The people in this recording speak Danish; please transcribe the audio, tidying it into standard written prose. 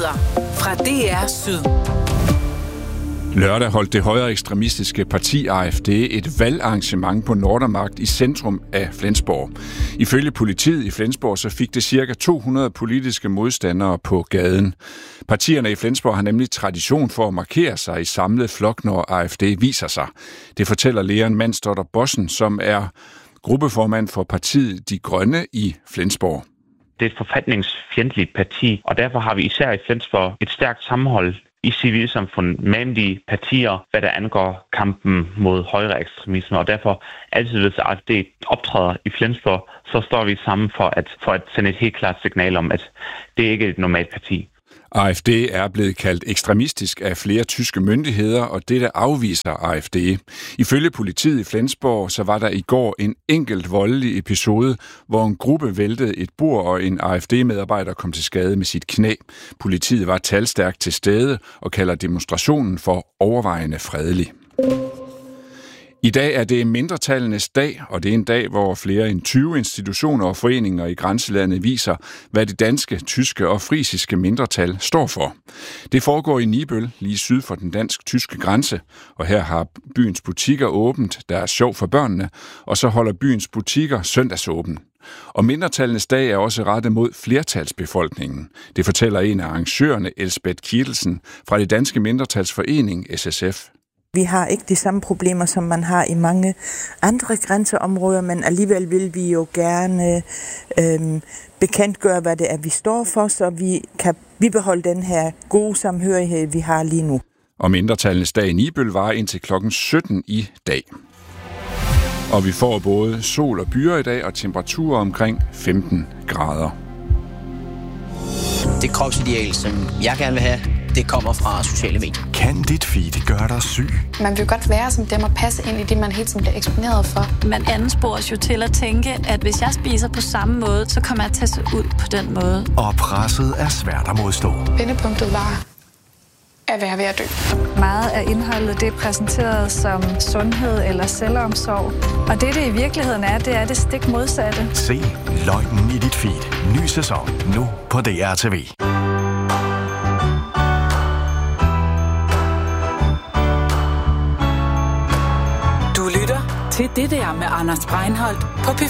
Nyheder fra DR Syd. Lørdag holdt det højre ekstremistiske parti AfD et valgarrangement på Nordmarkt i centrum af Flensborg. Ifølge politiet i Flensborg så fik det ca. 200 politiske modstandere på gaden. Partierne i Flensborg har nemlig tradition for at markere sig i samlet flok, når AfD viser sig. Det fortæller Leon Mandsdotter Bossen, som er gruppeformand for partiet De Grønne i Flensborg. Det er et forfatningsfjendtligt parti, og derfor har vi især i Flensborg et stærkt sammenhold i civilsamfundet mellem de partier, hvad der angår kampen mod højre ekstremisme, og derfor altid hvis AfD optræder i Flensborg, så står vi sammen for at sende et helt klart signal om, at det ikke er et normalt parti. AfD er blevet kaldt ekstremistisk af flere tyske myndigheder, og dette afviser AfD. Ifølge politiet i Flensborg, så var der i går en enkelt voldelig episode, hvor en gruppe væltede et bord, og en AfD-medarbejder kom til skade med sit knæ. Politiet var talstærkt til stede og kalder demonstrationen for overvejende fredelig. I dag er det mindretallenes dag, og det er en dag, hvor flere end 20 institutioner og foreninger i grænselandet viser, hvad det danske, tyske og frisiske mindretal står for. Det foregår i Nibøl, lige syd for den dansk-tyske grænse, og her har byens butikker åbent, der er sjov for børnene, og så holder byens butikker søndagsåben. Og mindretallenes dag er også rettet mod flertalsbefolkningen. Det fortæller en af arrangørerne, Elsbeth Kietelsen, fra det danske mindretalsforening SSF. Vi har ikke de samme problemer, som man har i mange andre grænseområder, men alligevel vil vi jo gerne bekendtgøre, hvad det er, vi står for, så vi kan bibeholde den her gode samhørighed, vi har lige nu. Og mindretallenes dag i Nibøl var indtil klokken 17 i dag. Og vi får både sol og byer i dag, og temperaturer omkring 15 grader. Det kropsideal, som jeg gerne vil have, det kommer fra sociale medier. Kan dit feed gøre dig syg? Man vil godt være som dem og passe ind i det, man hele tiden bliver eksponeret for. Man anspores jo til at tænke, at hvis jeg spiser på samme måde, så kommer jeg til at se ud på den måde. Og presset er svært at modstå. Vendepunktet var at være ved at dø. Meget af indholdet det er præsenteret som sundhed eller selvomsorg. Og det i virkeligheden er, det er det stik modsatte. Se løgnen i dit feed. Ny sæson nu på DRTV. Du lytter til Det der med Anders Breinholt på P4.